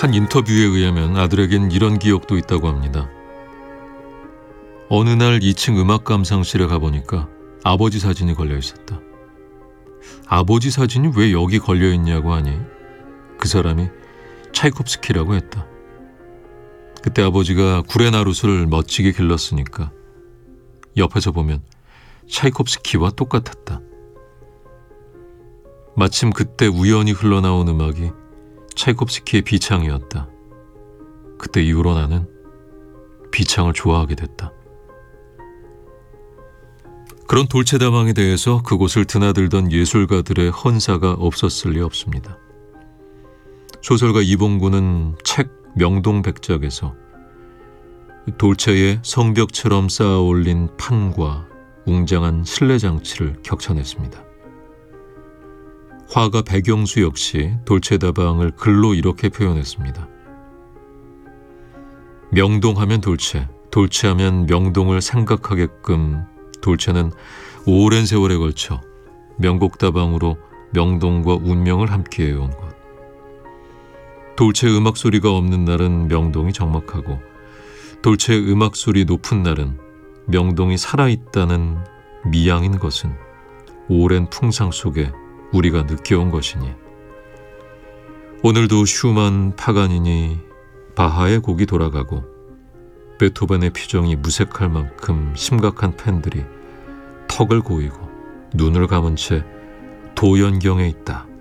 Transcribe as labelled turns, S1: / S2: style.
S1: 한 인터뷰에 의하면 아들에겐 이런 기억도 있다고 합니다. 어느 날 2층 음악 감상실에 가보니까 아버지 사진이 걸려 있었다. 아버지 사진이 왜 여기 걸려 있냐고 하니 그 사람이 차이콥스키라고 했다. 그때 아버지가 구레나룻을 멋지게 길렀으니까 옆에서 보면 차이콥스키와 똑같았다. 마침 그때 우연히 흘러나온 음악이 차이콥스키의 비창이었다. 그때 이후로 나는 비창을 좋아하게 됐다. 그런 돌체다방에 대해서 그곳을 드나들던 예술가들의 헌사가 없었을 리 없습니다. 소설가 이봉구는 책 명동백작에서 돌체에 성벽처럼 쌓아올린 판과 웅장한 실내장치를 격찬했습니다. 화가 백영수 역시 돌체다방을 글로 이렇게 표현했습니다. 명동하면 돌체, 돌체하면 명동을 생각하게끔 돌체는 오랜 세월에 걸쳐 명곡다방으로 명동과 운명을 함께해온 곳. 돌체 음악 소리가 없는 날은 명동이 적막하고 돌체 음악 소리 높은 날은 명동이 살아있다는 미양인 것은 오랜 풍상 속에 우리가 느껴온 것이니 오늘도 슈만, 파가니니, 바하의 곡이 돌아가고 베토벤의 피정이 무색할 만큼 심각한 팬들이 턱을 고이고 눈을 감은 채 도연경에 있다.